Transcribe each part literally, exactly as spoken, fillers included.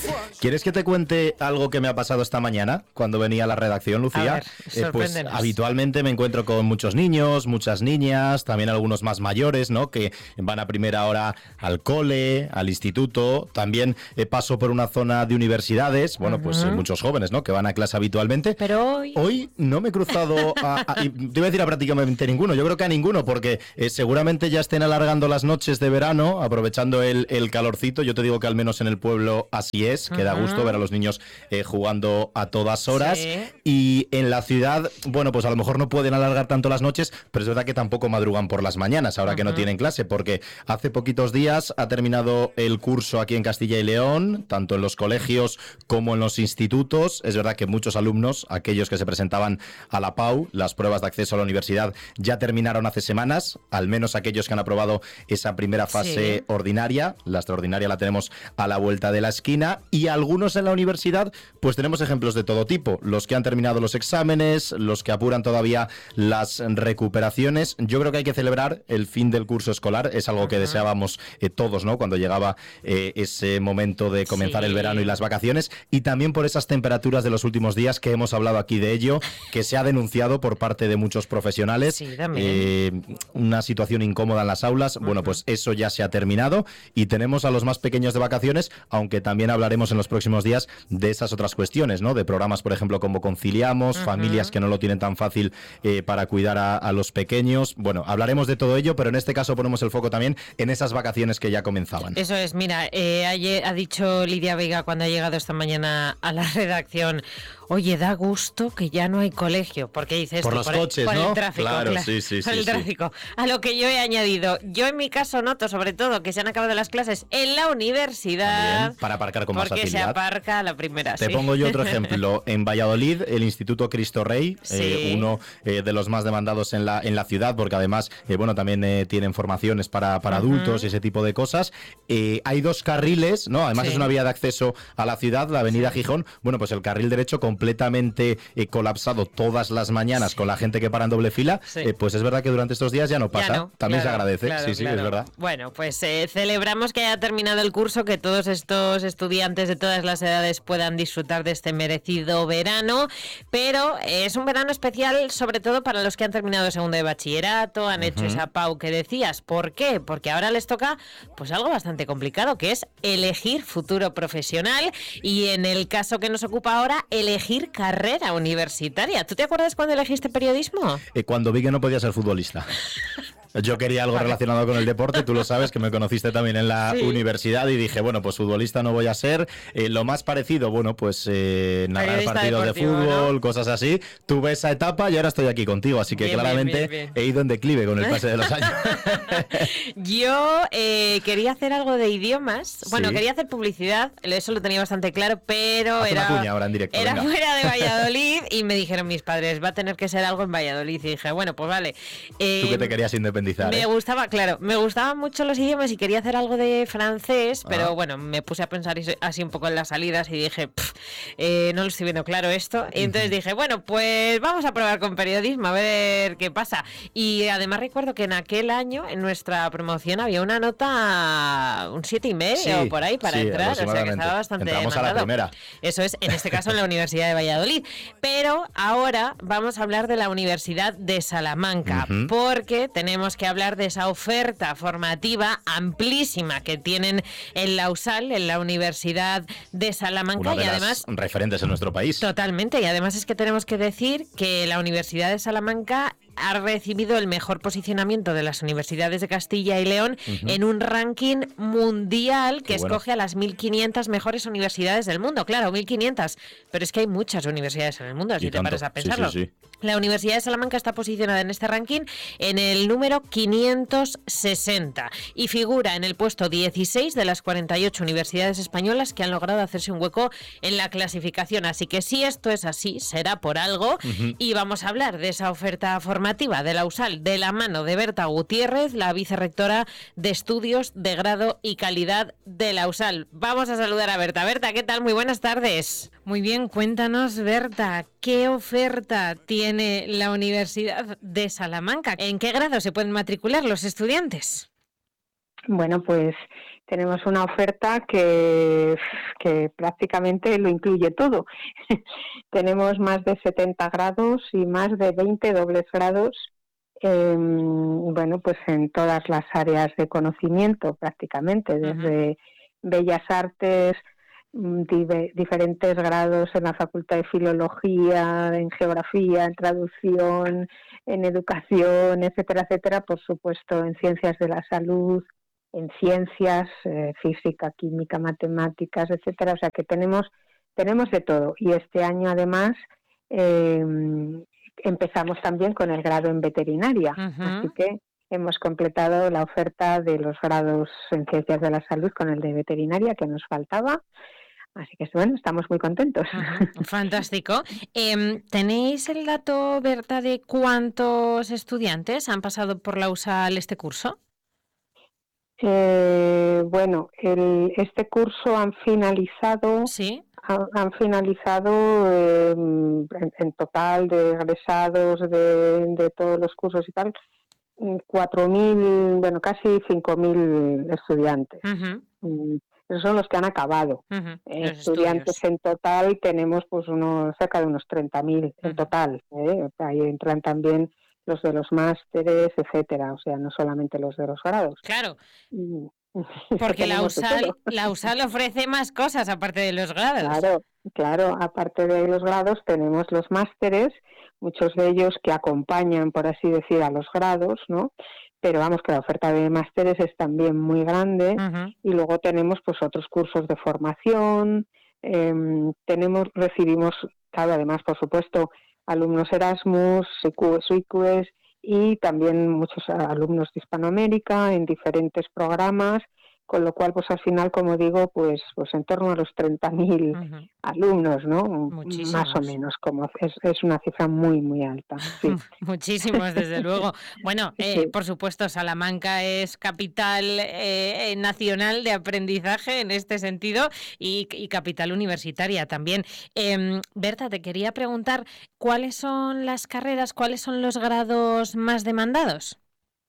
¿Quieres que te cuente algo que me ha pasado esta mañana cuando venía a la redacción, Lucía? A ver, eh, pues habitualmente me encuentro con muchos niños, muchas niñas, también algunos más mayores, ¿no? Que van a primera hora al cole, al instituto. También eh, paso por una zona de universidades, bueno, uh-huh. pues eh, muchos jóvenes, ¿no? Que van a clase habitualmente. Pero hoy... Hoy no me he cruzado a, a, y te iba a decir a prácticamente ninguno, yo creo que a ninguno, porque eh, seguramente ya estén alargando las noches de verano, aprovechando el, el calorcito. Yo te digo que al menos en el pueblo así es, que uh-huh. da gusto ver a los niños eh, jugando a todas horas. Sí. Y en la ciudad, bueno, pues a lo mejor no pueden alargar tanto las noches, pero es verdad que tampoco madrugan por las mañanas, ahora uh-huh. que no tienen clase, porque hace poquitos días ha terminado el curso aquí en Castilla y León, tanto en los colegios como en los institutos. Es verdad que muchos alumnos, aquellos que se presentaban a la P A U, las pruebas de acceso a la universidad, ya terminaron hace semanas, al menos aquellos que han aprobado esa primera fase sí. ordinaria. La extraordinaria la tenemos a la vuelta de la esquina, y algunos en la universidad, pues tenemos ejemplos de todo tipo, los que han terminado los exámenes, los que apuran todavía las recuperaciones. Yo creo que hay que celebrar el fin del curso escolar, es algo que uh-huh. deseábamos eh, todos, ¿no? Cuando llegaba eh, ese momento de comenzar sí. el verano y las vacaciones, y también por esas temperaturas de los últimos días que hemos hablado aquí de ello, que se ha denunciado por parte de muchos profesionales, sí, eh, una situación incómoda en las aulas. Uh-huh. Bueno, pues eso ya se ha terminado y tenemos a los más pequeños de vacaciones, aunque también hablaremos en los próximos días de esas otras cuestiones, ¿no? De programas, por ejemplo, como Conciliamos, uh-huh. familias que no lo tienen tan fácil eh, para cuidar a, a los pequeños. Bueno, hablaremos de todo ello, pero en este caso ponemos el foco también en esas vacaciones que ya comenzaban. Eso es, mira, eh, ayer ha dicho Lidia Vega cuando ha llegado esta mañana a la redacción: oye, da gusto que ya no hay colegio, porque dices por los por coches, el, por ¿no? el tráfico, claro, claro, sí, sí, por sí, el sí. tráfico. A lo que yo he añadido, yo en mi caso noto sobre todo que se han acabado las clases en la universidad. También, para aparcar con más porque facilidad. Porque se aparca a la primera. Te sí. pongo yo otro ejemplo. En Valladolid, el Instituto Cristo Rey, sí. eh, uno eh, de los más demandados en la en la ciudad, porque además, eh, bueno, también eh, tienen formaciones para, para uh-huh. adultos y ese tipo de cosas. Eh, hay dos carriles, ¿no? Además sí. es una vía de acceso a la ciudad, la avenida sí. Gijón. Bueno, pues el carril derecho completamente eh, colapsado todas las mañanas sí. con la gente que para en doble fila. Sí. Eh, pues es verdad que durante estos días ya no pasa. Ya no, también claro, se agradece. Claro, sí, sí, claro. es verdad. Bueno, pues eh, celebramos que haya terminado el curso, que todos estos estudiantes de todas las edades puedan disfrutar de este merecido verano, pero es un verano especial sobre todo para los que han terminado segundo de bachillerato, han uh-huh. hecho esa P A U que decías. ¿Por qué? Porque ahora les toca pues algo bastante complicado, que es elegir futuro profesional, y en el caso que nos ocupa ahora, elegir carrera universitaria. ¿Tú te acuerdas cuando elegiste periodismo? Eh, cuando vi que no podía ser futbolista. Yo quería algo vale. relacionado con el deporte, tú lo sabes, que me conociste también en la sí. universidad, y dije, bueno, pues futbolista no voy a ser. Eh, lo más parecido, bueno, pues eh, narrar partidos de fútbol, ¿no? Cosas así. Tuve esa etapa y ahora estoy aquí contigo, así que bien, claramente bien, bien, bien. he ido en declive con el pase de los años. Yo eh, quería hacer algo de idiomas, bueno, sí. quería hacer publicidad, eso lo tenía bastante claro, pero Haz era, una cuña ahora en directo, era venga. fuera de Valladolid, y me dijeron mis padres, va a tener que ser algo en Valladolid, y dije, bueno, pues vale. Eh, Tú que te querías independizar. Me ¿eh? gustaba, claro, me gustaban mucho los idiomas y quería hacer algo de francés, pero ah. bueno, me puse a pensar así un poco en las salidas y dije, eh, no lo estoy viendo claro esto. Y entonces dije, bueno, pues vamos a probar con periodismo, a ver qué pasa. Y además recuerdo que en aquel año, en nuestra promoción, había una nota, un siete y medio sí, o por ahí para sí, entrar, o sea que estaba bastante Entramos demandado. A la primera. Eso es, en este caso en la Universidad de Valladolid. Pero ahora vamos a hablar de la Universidad de Salamanca, uh-huh. porque tenemos que hablar de esa oferta formativa amplísima que tienen en la U S A L, en la Universidad de Salamanca. Una de y las además referentes en nuestro país. Totalmente, y además es que tenemos que decir que la Universidad de Salamanca ha recibido el mejor posicionamiento de las universidades de Castilla y León uh-huh. en un ranking mundial que Qué escoge bueno. a las mil quinientas mejores universidades del mundo. Claro, mil quinientas, pero es que hay muchas universidades en el mundo, si te paras a pensarlo. Sí, sí, sí. La Universidad de Salamanca está posicionada en este ranking en el número quinientos sesenta y figura en el puesto dieciséis de las cuarenta y ocho universidades españolas que han logrado hacerse un hueco en la clasificación. Así que si esto es así, será por algo. Uh-huh. Y vamos a hablar de esa oferta formativa de la U S A L de la mano de Berta Gutiérrez, la vicerrectora de Estudios de Grado y Calidad de la U S A L. Vamos a saludar a Berta. Berta, ¿qué tal? Muy buenas tardes. Muy bien, cuéntanos, Berta, ¿qué oferta tiene la Universidad de Salamanca? ¿En qué grado se pueden matricular los estudiantes? Bueno, pues tenemos una oferta que, que prácticamente lo incluye todo. Tenemos más de setenta grados y más de veinte dobles grados, eh, bueno, pues en todas las áreas de conocimiento prácticamente, desde uh-huh. Bellas Artes, dive, diferentes grados en la Facultad de Filología, en Geografía, en Traducción, en Educación, etcétera, etcétera, por supuesto en Ciencias de la Salud, en Ciencias, eh, Física, Química, Matemáticas, etcétera, o sea que tenemos, tenemos de todo. Y este año además eh, empezamos también con el grado en Veterinaria, uh-huh. así que hemos completado la oferta de los grados en Ciencias de la Salud con el de Veterinaria que nos faltaba. Así que bueno, estamos muy contentos. Uh-huh. Fantástico. Eh, ¿Tenéis el dato, Berta, de cuántos estudiantes han pasado por la U S A L este curso? Eh, bueno, el, este curso han finalizado, ¿Sí? han, han finalizado eh, en, en total de egresados de, de todos los cursos y tal, cuatro mil, bueno, casi cinco mil estudiantes. Uh-huh. Esos son los que han acabado. Uh-huh. Eh, estudiantes estudios. En total tenemos pues unos cerca de unos treinta mil uh-huh. en total. ¿eh? Ahí entran también los de los másteres, etcétera, o sea, no solamente los de los grados. Claro. Y, porque la U S A L, la U S A L ofrece más cosas aparte de los grados. Claro, claro, aparte de los grados tenemos los másteres, muchos de ellos que acompañan, por así decir, a los grados, ¿no? Pero vamos, que la oferta de másteres es también muy grande. Uh-huh. Y luego tenemos pues otros cursos de formación, eh, tenemos, recibimos, claro, además, por supuesto, alumnos Erasmus, SICUES y también muchos alumnos de Hispanoamérica en diferentes programas, con lo cual, pues al final, como digo, pues pues en torno a los treinta mil uh-huh. alumnos, ¿no? Muchísimos. Más o menos, como es, es una cifra muy, muy alta. Sí. Muchísimos, desde luego. Bueno, eh, sí. Por supuesto, Salamanca es capital eh, nacional de aprendizaje en este sentido y, y capital universitaria también. Eh, Berta, te quería preguntar, ¿cuáles son las carreras, cuáles son los grados más demandados?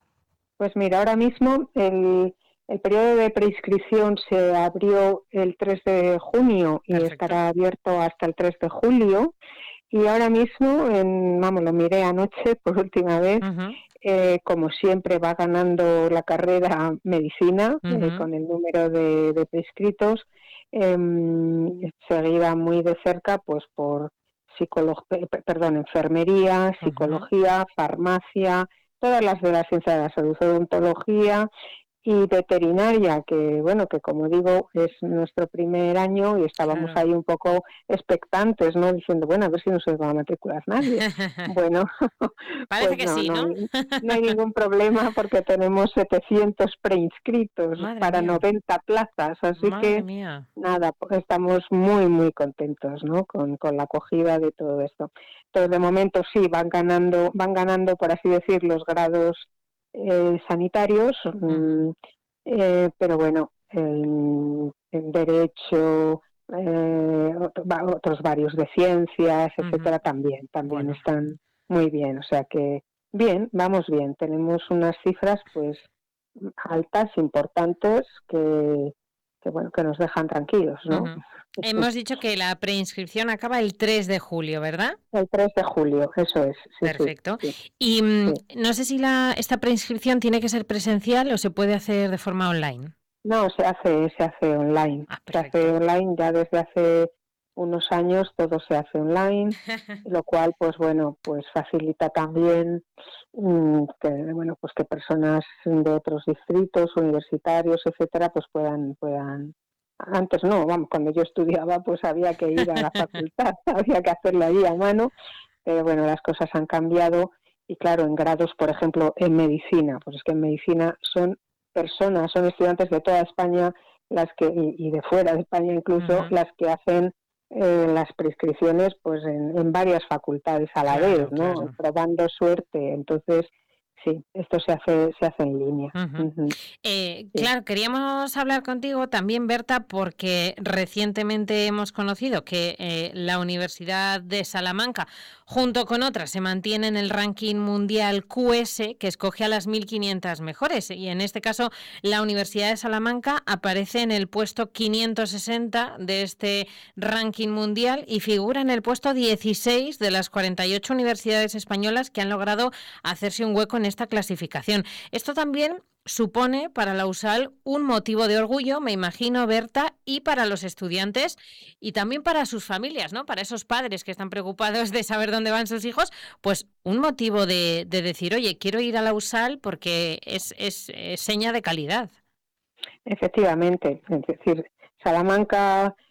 Pues mira, ahora mismo el... El periodo de preinscripción se abrió el tres de junio y Perfecto. Estará abierto hasta el tres de julio. Y ahora mismo, en, vamos, lo miré anoche por última vez, uh-huh. eh, como siempre va ganando la carrera medicina uh-huh. eh, con el número de, de prescritos, eh, seguida muy de cerca pues por psicolog- perdón, enfermería, psicología, uh-huh. farmacia, todas las de la ciencia de la salud, odontología y veterinaria, que bueno, que como digo, es nuestro primer año y estábamos claro. ahí un poco expectantes, ¿no? Diciendo, bueno, a ver si no se va a matricular nadie. Bueno, parece pues que no, sí, ¿no? No, no hay ningún problema porque tenemos setecientos preinscritos Madre para mía. noventa plazas, así Madre que mía. nada, estamos muy, muy contentos, ¿no? Con, con la acogida de todo esto. Entonces, de momento sí, van ganando, van ganando, por así decir, los grados Eh, sanitarios, uh-huh. eh, pero bueno, en, en derecho, eh, otros varios de ciencias, uh-huh. etcétera, también, también bueno. Están muy bien, o sea que bien, vamos bien, tenemos unas cifras pues altas, importantes, que, que bueno, que nos dejan tranquilos, ¿no? Uh-huh. Hemos dicho que la preinscripción acaba el tres de julio, ¿verdad? El tres de julio, eso es. Sí, Perfecto. Sí, sí. Y sí. No sé si la esta preinscripción tiene que ser presencial o se puede hacer de forma online. No, se hace, se hace online. Ah, se hace online ya desde hace unos años, todo se hace online, lo cual, pues bueno, pues facilita también mmm, que bueno, pues que personas de otros distritos, universitarios, etcétera, pues puedan, puedan. Antes no, vamos, cuando yo estudiaba, pues había que ir a la facultad, había que hacerlo allí a mano, pero bueno, las cosas han cambiado y claro, en grados, por ejemplo, en medicina, pues es que en medicina son personas, son estudiantes de toda España las que y, y de fuera de España incluso, uh-huh. las que hacen eh, las prescripciones pues en, en varias facultades a la claro, vez, ¿no? Claro. Probando suerte. Entonces, sí, esto se hace se hace en línea. Uh-huh. Uh-huh. Eh, sí. Claro, queríamos hablar contigo también, Berta, porque recientemente hemos conocido que eh, la Universidad de Salamanca, junto con otras, se mantiene en el ranking mundial Q S, que escoge a las mil quinientas mejores. Y en este caso, la Universidad de Salamanca aparece en el puesto quinientos sesenta de este ranking mundial y figura en el puesto dieciséis de las cuarenta y ocho universidades españolas que han logrado hacerse un hueco en esta clasificación. Esto también supone para la USAL un motivo de orgullo, me imagino, Berta, y para los estudiantes y también para sus familias, ¿no? Para esos padres que están preocupados de saber dónde van sus hijos, pues un motivo de, de decir, oye, quiero ir a la USAL porque es, es, es seña de calidad. Efectivamente, es decir, Salamanca